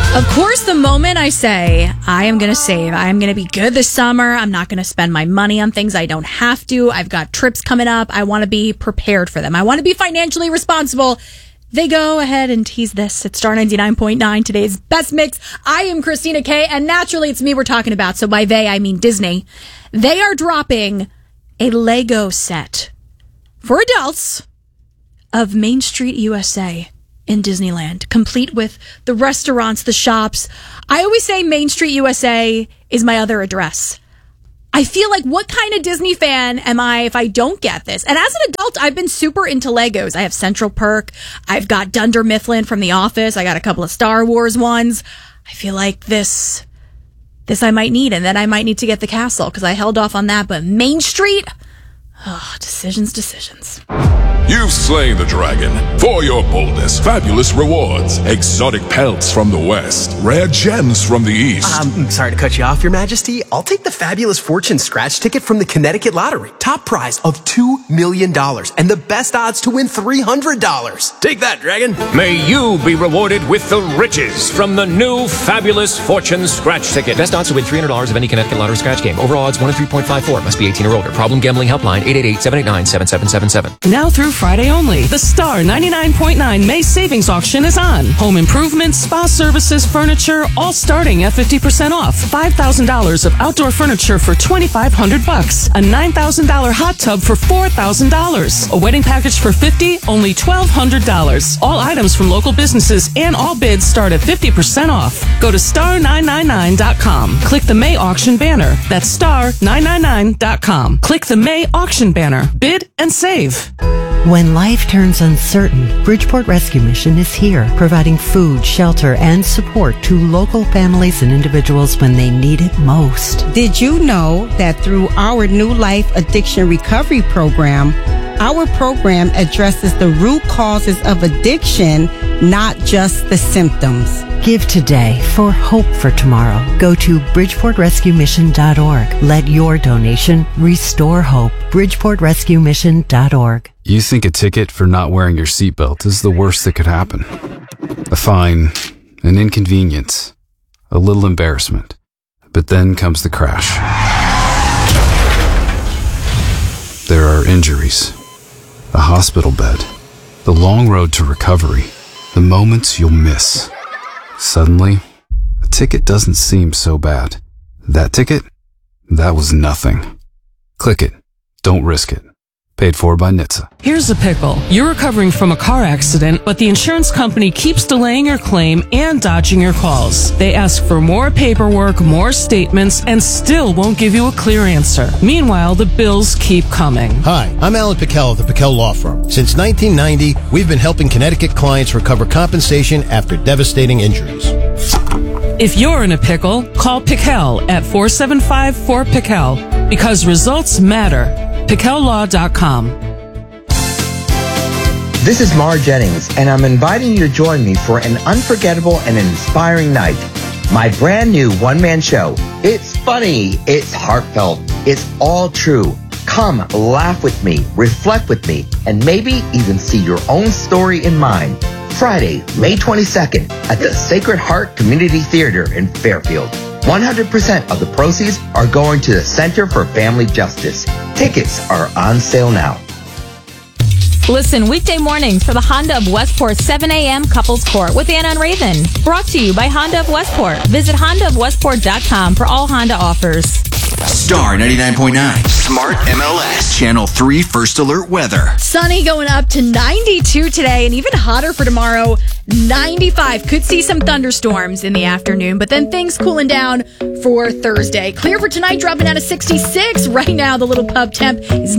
Of course, the moment I say I am going to save, I am going to be good this summer, I'm not going to spend my money on things I don't have to, I've got trips coming up, I want to be prepared for them, I want to be financially responsible, they go ahead and tease this at Star 99.9, today's best mix. I am Christina K, and naturally it's me we're talking about, so by they I mean Disney. They are dropping a Lego set for adults of Main Street USA in Disneyland, complete with the restaurants, the shops. I always say Main Street USA is my other address. I feel like, what kind of Disney fan am I if I don't get this? And as an adult, I've been super into Legos. I have Central Perk. I've got Dunder Mifflin from The Office. I got a couple of Star Wars ones. I feel like this I might need, and then I might need to get the castle because I held off on that. But Main Street, decisions. You've slain the dragon. For your boldness, fabulous rewards, exotic pelts from the west, rare gems from the east. I'm sorry to cut you off, Your Majesty. I'll take the Fabulous Fortune scratch ticket from the Connecticut Lottery. Top prize of $2 million and the best odds to win $300. Take that, dragon. May you be rewarded with the riches from the new Fabulous Fortune scratch ticket. Best odds to win $300 of any Connecticut Lottery scratch game. Overall odds 1 in 3.54. Must be 18 or older. Problem gambling helpline 888-789-7777. Now through Friday only, the Star 99.9 May savings auction is on. Home improvements, spa services, furniture, all starting at 50% off. $5,000 of outdoor furniture for $2,500. A $9,000 hot tub for $4,000. A wedding package for $50,000, only $1,200. All items from local businesses and all bids start at 50% off. Go to star999.com. Click the May auction banner. That's star999.com. Click the May auction banner. Bid and save. When life turns uncertain, Bridgeport Rescue Mission is here, providing food, shelter, and support to local families and individuals when they need it most. Did you know that through our New Life Addiction Recovery Program, our program addresses the root causes of addiction, not just the symptoms? Give today for hope for tomorrow. Go to BridgeportRescueMission.org. Let your donation restore hope. BridgeportRescueMission.org. You think a ticket for not wearing your seatbelt is the worst that could happen. A fine, an inconvenience, a little embarrassment. But then comes the crash. There are injuries, a hospital bed, the long road to recovery, the moments you'll miss. Suddenly, a ticket doesn't seem so bad. That ticket? That was nothing. Click it. Don't risk it. Paid for by NHTSA. Here's a pickle. You're recovering from a car accident, but the insurance company keeps delaying your claim and dodging your calls. They ask for more paperwork, more statements, and still won't give you a clear answer. Meanwhile, the bills keep coming. Hi, I'm Alan Pickell of the Pickell Law Firm. Since 1990, we've been helping Connecticut clients recover compensation after devastating injuries. If you're in a pickle, call Pickell at 475-4PICKELL because results matter. PickellLaw.com. This is Mar Jennings, and I'm inviting you to join me for an unforgettable and inspiring night. My brand new one-man show. It's funny, it's heartfelt, it's all true. Come, laugh with me, reflect with me, and maybe even see your own story in mine. Friday, May 22nd at the Sacred Heart Community Theater in Fairfield. 100% of the proceeds are going to the Center for Family Justice. Tickets are on sale now. Listen weekday mornings for the Honda of Westport 7 a.m. Couples Court with Anna and Raven. Brought to you by Honda of Westport. Visit HondaofWestport.com for all Honda offers. Star 99.9 Smart MLS Channel 3 First Alert Weather. Sunny going up to 92 today and even hotter for tomorrow, 95. Could see some thunderstorms in the afternoon, but then things cooling down for Thursday. Clear for tonight, dropping down to 66. Right now, the little pub temp is